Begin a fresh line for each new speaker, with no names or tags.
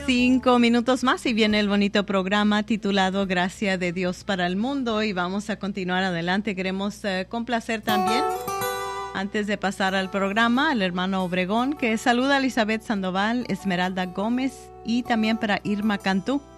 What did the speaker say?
5 minutos más y viene el bonito programa titulado Gracia de Dios para el Mundo y vamos a continuar adelante. Queremos complacer también, antes de pasar al programa, al hermano Obregón, que saluda a Elizabeth Sandoval, Esmeralda Gómez y también para Irma Cantú.